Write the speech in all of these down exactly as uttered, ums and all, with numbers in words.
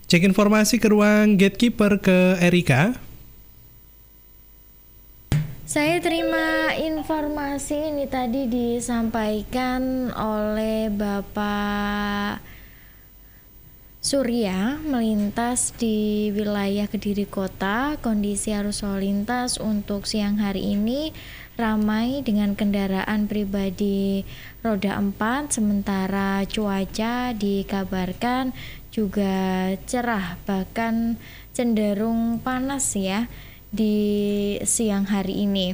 Cek informasi ke ruang gatekeeper ke Erika. Saya terima informasi ini tadi disampaikan oleh Bapak Surya melintas di wilayah Kediri Kota. Kondisi arus lalu lintas untuk siang hari ini ramai dengan kendaraan pribadi roda empat, sementara cuaca dikabarkan juga cerah, bahkan cenderung panas ya di siang hari ini.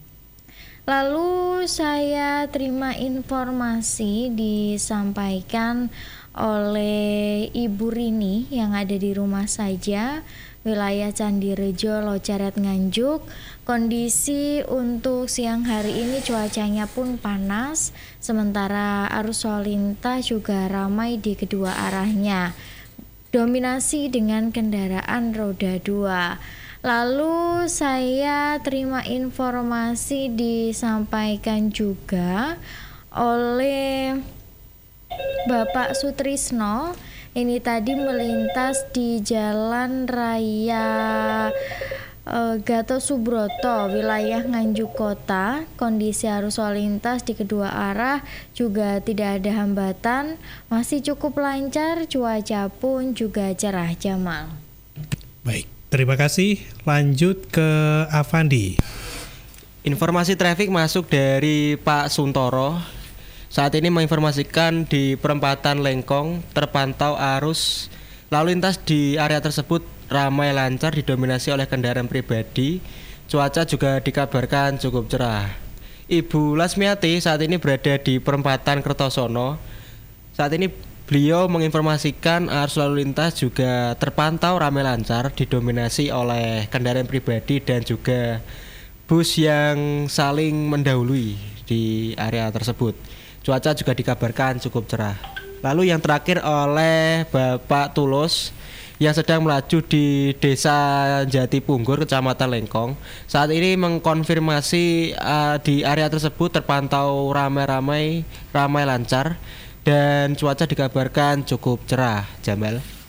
Lalu saya terima informasi disampaikan oleh Ibu Rini yang ada di rumah saja, wilayah Candirejo, Locaret, Nganjuk. Kondisi untuk siang hari ini cuacanya pun panas, sementara arus lalu lintas juga ramai di kedua arahnya, dominasi dengan kendaraan roda dua. Lalu saya terima informasi disampaikan juga oleh Bapak Sutrisno. Ini tadi melintas di Jalan Raya e, Gatot Subroto, wilayah Nganjuk Kota. Kondisi arus lalu lintas di kedua arah juga tidak ada hambatan, masih cukup lancar, cuaca pun juga cerah, Jamal. Baik, terima kasih. Lanjut ke Avandi. Informasi trafik masuk dari Pak Suntoro. Saat ini menginformasikan di perempatan Lengkong terpantau arus lalu lintas di area tersebut ramai lancar, didominasi oleh kendaraan pribadi. Cuaca juga dikabarkan cukup cerah. Ibu Lasmiati saat ini berada di perempatan Kertosono. Saat ini beliau menginformasikan arus lalu lintas juga terpantau ramai lancar, didominasi oleh kendaraan pribadi dan juga bus yang saling mendahului di area tersebut. Cuaca juga dikabarkan cukup cerah. Lalu yang terakhir oleh Bapak Tulus yang sedang melaju di Desa Jatipunggur, Kecamatan Lengkong. Saat ini mengkonfirmasi uh, di area tersebut terpantau ramai-ramai, ramai lancar dan cuaca dikabarkan cukup cerah, Jamal.